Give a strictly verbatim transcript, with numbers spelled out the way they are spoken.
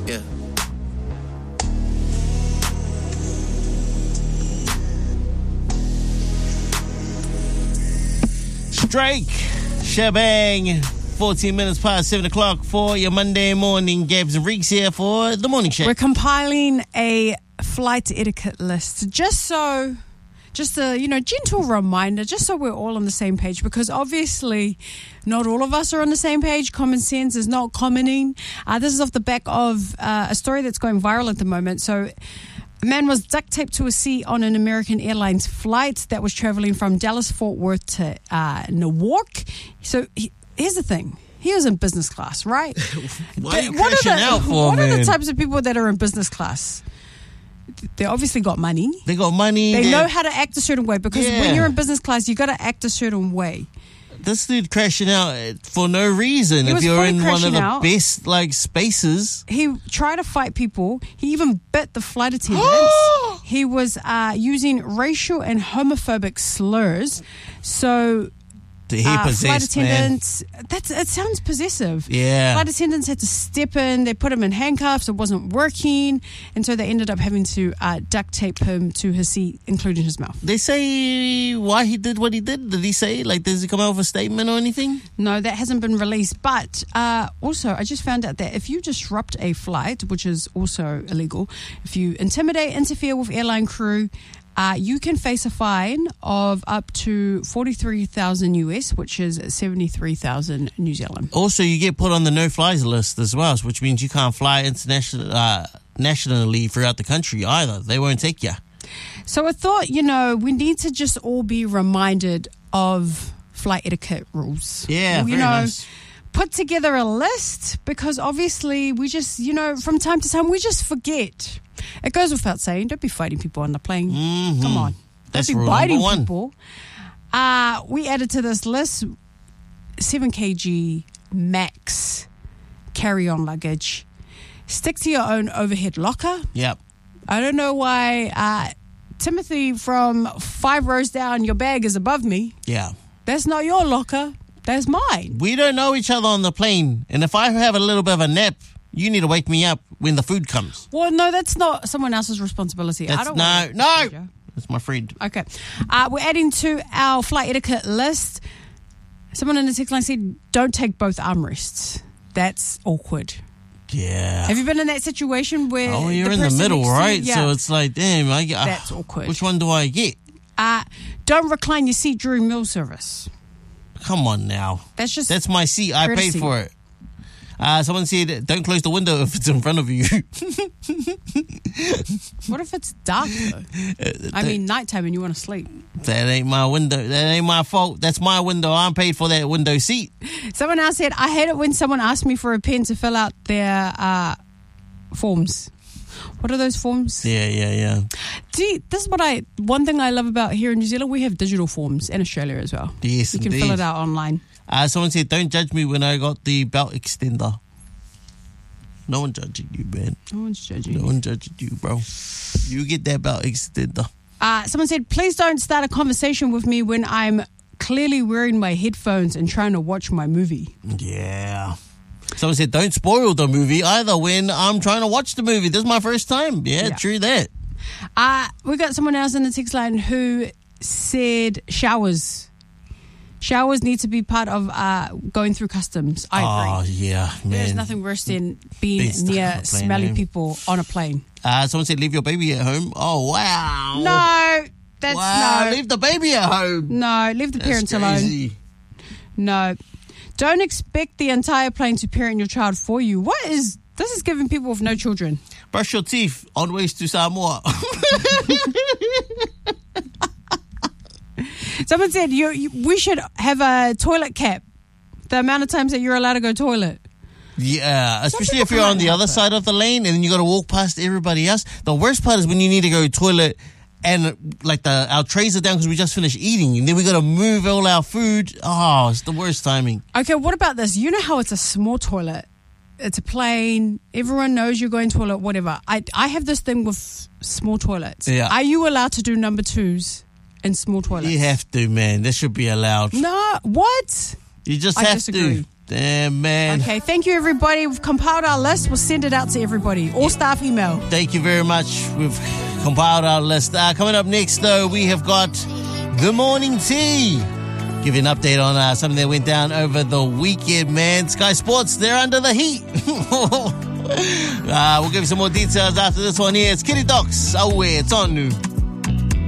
Yeah. Drake, Shebang, fourteen minutes past seven o'clock for your Monday morning. Gabs and Reeks here for the morning show. We're compiling a flight etiquette list just so, just a, you know, gentle reminder, just so we're all on the same page, because obviously not all of us are on the same page. Common sense is not commoning. Uh, this is off the back of uh, a story that's going viral at the moment. So, a man was duct taped to a seat on an American Airlines flight that was traveling from Dallas-Fort Worth to uh, Newark. So he, here's the thing. He was in business class, right? Why are you what crashing are the, out for, What man? are the types of people that are in business class? They obviously got money. They got money. They they're- know how to act a certain way, because Yeah. when you're in business class, you got to act a certain way. This dude crashing out for no reason. He If was you're fully in one of crashing the out. best like spaces, He tried to fight people. He even bit the flight attendants. He was uh, using racial and homophobic slurs. So he uh, flight possessed, man. attendants, that's it sounds possessive. Yeah. Flight attendants had to step in. They put him in handcuffs. It wasn't working. And so they ended up having to uh, duct tape him to his seat, including his mouth. They say why he did what he did. Did he say, like, does he come out with a statement or anything? No, that hasn't been released. But uh, also, I just found out that if you disrupt a flight, which is also illegal, if you intimidate, interfere with airline crew, uh, you can face a fine of up to forty-three thousand U S, which is seventy-three thousand New Zealand. Also, you get put on the no-flies list as well, which means you can't fly international, uh, nationally throughout the country either. They won't take you. So I thought, you know, we need to just all be reminded of flight etiquette rules. Yeah, you very know, nice. put together a list, because obviously we just, you know, from time to time we just forget. It goes without saying, don't be fighting people on the plane. Mhm. Come on. That's don't be rule biting number one. people. Uh, we added to this list seven kilograms max carry-on luggage. Stick to your own overhead locker. Yep. I don't know why uh, Timothy from five rows down, your bag is above me. Yeah. That's not your locker. That's mine. We don't know each other on the plane, and if I have a little bit of a nap, you need to wake me up when the food comes. Well, no, that's not someone else's responsibility. I That's don't no, want to- no. That's my friend. Okay. Uh, we're adding to our flight etiquette list. Someone in the text line said, don't take both armrests. That's awkward. Yeah. Have you been in that situation where Oh, you're in the person middle, next to you- right? Yeah. So it's like, damn, I get. That's awkward. Which one do I get? Uh, don't recline your seat during meal service. Come on now. That's just That's my seat. I paid courtesy. for it. Uh, someone said, don't close the window if it's in front of you. What if it's dark though? I mean, nighttime and you want to sleep. That ain't my window. That ain't my fault. That's my window. I'm paid for that window seat. Someone else said, I hate it when someone asks me for a pen to fill out their uh, forms. What are those forms? Yeah, yeah, yeah. See, this is what I, one thing I love about here in New Zealand, we have digital forms, in Australia as well. Yes, You can indeed. fill it out online. Uh, someone said, don't judge me when I got the belt extender. No one judging you, man. No one's judging. No one judging you, bro. You get that belt extender. Uh, someone said, please don't start a conversation with me when I'm clearly wearing my headphones and trying to watch my movie. Yeah. Someone said, don't spoil the movie either when I'm trying to watch the movie. This is my first time. Yeah, Yeah. true that. Uh, we got someone else in the text line who said showers. Showers need to be part of uh, going through customs. I Oh, agree. yeah, man. There's nothing worse than being Being stuck on near a plane, smelly eh? people on a plane. Uh, someone said, leave your baby at home. Oh, wow. No, that's Wow, no. leave the baby at home. No, leave the That's parents alone. crazy. No. Don't expect the entire plane to parent your child for you. What is... This is giving people with no children. Brush your teeth on ways to Samoa. Someone said you, you we should have a toilet cap. The amount of times that you're allowed to go toilet. Yeah, especially people if you're on can't the help other it. side of the lane and then you got to walk past everybody else. The worst part is when you need to go toilet and like the our trays are down because we just finished eating and then we got to move all our food. Oh, it's the worst timing. Okay, what about this? You know how it's a small toilet? It's a plane. Everyone knows you're going toilet, whatever. I I have this thing with small toilets. Yeah. Are you allowed to do number twos in small toilets? You have to, man. This should be allowed. No, what? You just I have disagree. to. Damn, man. Okay, thank you, everybody. We've compiled our list. We'll send it out to everybody. All staff email. Thank you very much. We've compiled our list. Uh, coming up next, though, we have got The Morning Tea. Give you an update on uh, something that went down over the weekend, man. Sky Sports, they're under the heat. uh, we'll give you some more details after this one here. It's Kitty Docs. Oh, it's on new.